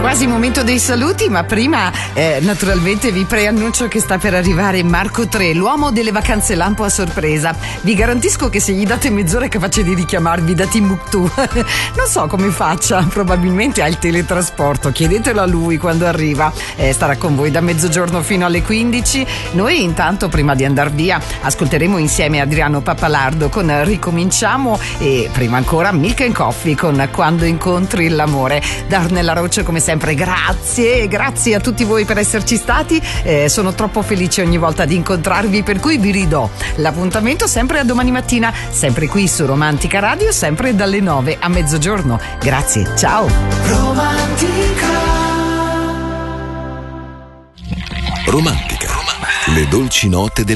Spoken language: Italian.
quasi il momento dei saluti, ma prima naturalmente vi preannuncio che sta per arrivare Marco 3, l'uomo delle vacanze lampo a sorpresa. Vi garantisco che se gli date mezz'ora è capace di richiamarvi da Timbuktu. Non so come faccia, probabilmente ha il teletrasporto, chiedetelo a lui quando arriva. Starà con voi da mezzogiorno fino alle 15. Noi intanto, prima di andar via, ascolteremo insieme Adriano Pappalardo con Ricominciamo e prima ancora Milk and Coffee con Quando incontri l'amore. Darnella Roche, come sempre, grazie a tutti voi per esserci stati. Sono troppo felice ogni volta di incontrarvi, per cui vi ridò l'appuntamento sempre a domani mattina, sempre qui su Romantica Radio, sempre dalle 9 a mezzogiorno. Grazie, ciao. Romantica, le dolci note del